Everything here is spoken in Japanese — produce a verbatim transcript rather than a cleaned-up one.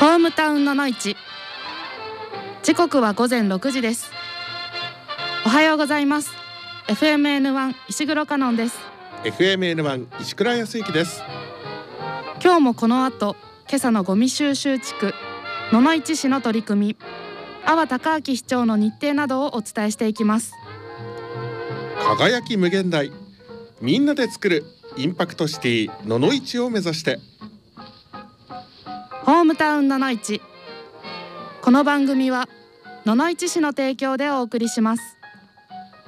ホームタウンのの市。時刻はごぜんろくじです。おはようございます。 エフエムエヌワン 石黒香音です。 エフエムエヌワン 石倉康之です。 今日もこの後、今朝のゴミ収集地区野々市市の取り組み、阿波隆明市長の日程などをお伝えしていきます。 輝き無限大、みんなで作るインパクトシティ野々市を目指して。 ホームタウン野々市。この番組は野々市市の提供でお送りします。